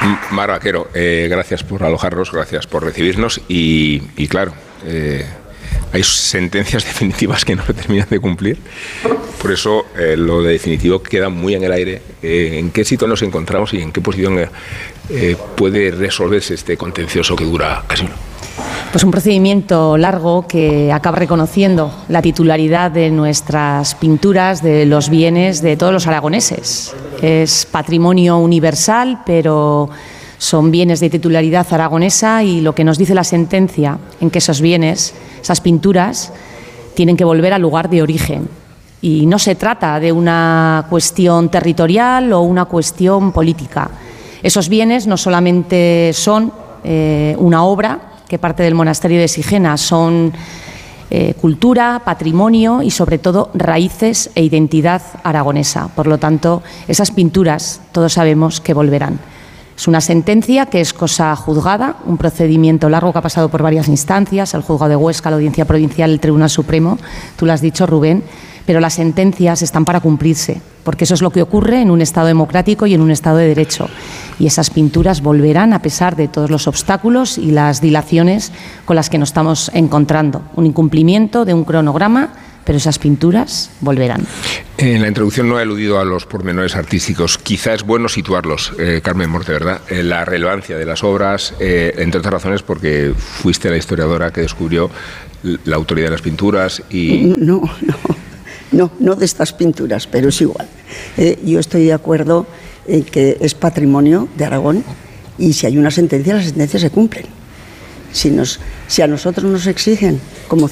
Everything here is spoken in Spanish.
Mar Vaquero, gracias por alojarnos, gracias por recibirnos y claro, hay sentencias definitivas que no se terminan de cumplir, por eso lo de definitivo queda muy en el aire. ¿En qué sitio nos encontramos y en qué posición puede resolverse este contencioso que dura casi un año? Pues un procedimiento largo que acaba reconociendo la titularidad de nuestras pinturas, de los bienes de todos los aragoneses. Es patrimonio universal, pero son bienes de titularidad aragonesa y lo que nos dice la sentencia en que esos bienes, esas pinturas, tienen que volver al lugar de origen. Y no se trata de una cuestión territorial o una cuestión política. Esos bienes no solamente son una obra que parte del monasterio de Sigena, son cultura, patrimonio y sobre todo raíces e identidad aragonesa. Por lo tanto, esas pinturas todos sabemos que volverán. Es una sentencia que es cosa juzgada, un procedimiento largo que ha pasado por varias instancias, el juzgado de Huesca, la Audiencia Provincial, el Tribunal Supremo, tú lo has dicho, Rubén, pero las sentencias están para cumplirse, porque eso es lo que ocurre en un Estado democrático y en un Estado de Derecho. Y esas pinturas volverán a pesar de todos los obstáculos y las dilaciones con las que nos estamos encontrando. Un incumplimiento de un cronograma, pero esas pinturas volverán. En la introducción no he aludido a los pormenores artísticos. Quizá es bueno situarlos, Carmen Morte, ¿verdad? La relevancia de las obras, entre otras razones porque fuiste la historiadora que descubrió la autoría de las pinturas y... No de estas pinturas, pero es igual. Yo estoy de acuerdo en que es patrimonio de Aragón y si hay una sentencia, las sentencias se cumplen. Si a nosotros nos exigen como